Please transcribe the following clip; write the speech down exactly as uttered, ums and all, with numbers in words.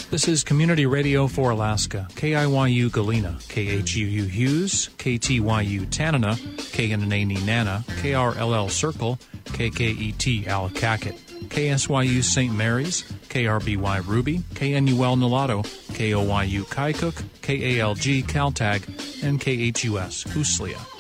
This is Community Radio for Alaska, K I Y U Galena, K H U U Hughes, K T Y U Tanana, K N N A Nana, K R L L Circle, K K E T Allakaket, K S Y U Saint Mary's, K R B Y Ruby, K N U L Nulato, K O Y U Kaikook, K A L G Caltag, and K H U S Huslia.